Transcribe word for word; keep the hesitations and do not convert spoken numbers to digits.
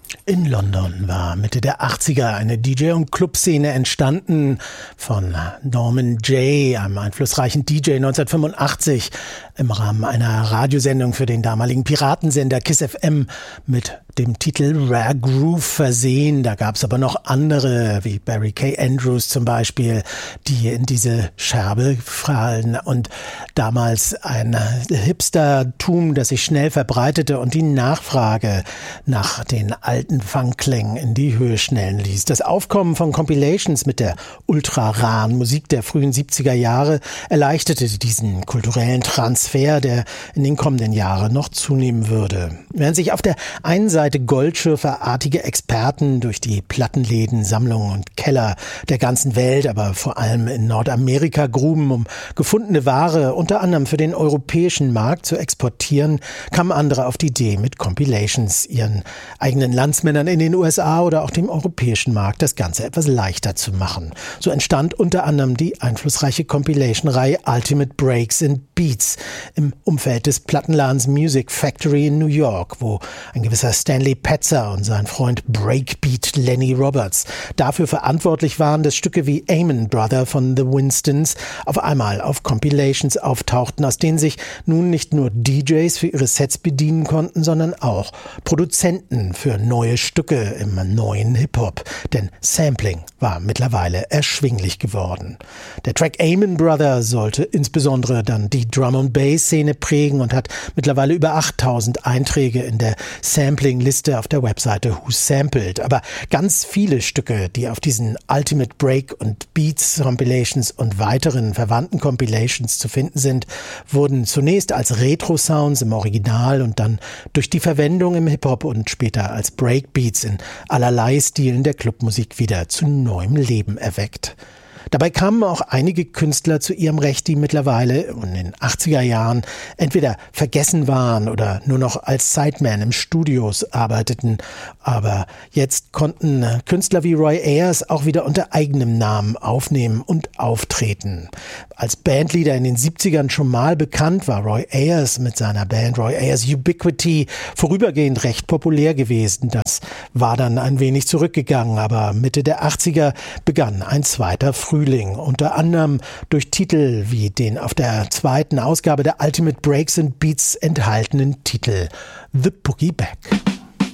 In London war Mitte der achtziger eine D J- und Clubszene entstanden von Norman Jay, einem einflussreichen D J neunzehnhundertfünfundachtzig, im Rahmen einer Radiosendung für den damaligen Piratensender Kiss F M mit dem Titel Rare Groove versehen. Da gab es aber noch andere, wie Barry K. Andrews zum Beispiel, die in diese Scherbe fallen und damals ein Hipstertum, das sich schnell verbreitete und die Nachfrage nach den alten Funkklängen in die Höhe schnellen ließ. Das Aufkommen von Compilations mit der ultra-raren Musik der frühen siebziger Jahre erleichterte diesen kulturellen Transfer, der in den kommenden Jahren noch zunehmen würde. Während sich auf der einen Seite goldschürferartige Experten durch die Plattenläden, Sammlungen und Keller der ganzen Welt, aber vor allem in Nordamerika gruben, um gefundene Ware unter anderem für den europäischen Markt zu exportieren, kamen andere auf die Idee, mit Compilations ihren eigenen Landsmännern in den U S A oder auch dem europäischen Markt das Ganze etwas leichter zu machen. So entstand unter anderem die einflussreiche Compilation-Reihe Ultimate Breaks and Beats im Umfeld des Plattenladens Music Factory in New York, wo ein gewisser Stanley Petzer und sein Freund Breakbeat Lenny Roberts dafür verantwortlich waren, dass Stücke wie Amen Brother von The Winstons auf einmal auf Compilations auftauchten, aus denen sich nun nicht nur D Js für ihre Sets bedienen konnten, sondern auch Produzenten für neue Stücke im neuen Hip-Hop. Denn Sampling war mittlerweile erschwinglich geworden. Der Track Amen Brother sollte insbesondere dann die Drum-and-Bass-Szene prägen und hat mittlerweile über achttausend Einträge in der Sampling-Liste auf der Webseite Who Sampled. Aber ganz viele Stücke, die auf diesen Ultimate Break und Beats Compilations und weiteren verwandten Compilations zu finden sind, wurden zunächst als Retro-Sounds im Original und dann durch die Verwendung im Hip-Hop und später als Breakbeats in allerlei Stilen der Clubmusik wieder zu neuem Leben erweckt. Dabei kamen auch einige Künstler zu ihrem Recht, die mittlerweile in den achtziger Jahren entweder vergessen waren oder nur noch als Sideman im Studios arbeiteten. Aber jetzt konnten Künstler wie Roy Ayers auch wieder unter eigenem Namen aufnehmen und auftreten. Als Bandleader in den siebzigern schon mal bekannt, war Roy Ayers mit seiner Band Roy Ayers Ubiquity vorübergehend recht populär gewesen. Das war dann ein wenig zurückgegangen, aber Mitte der achtziger begann ein zweiter Frühling. Unter anderem durch Titel wie den auf der zweiten Ausgabe der Ultimate Breaks and Beats enthaltenen Titel The Boogie Back.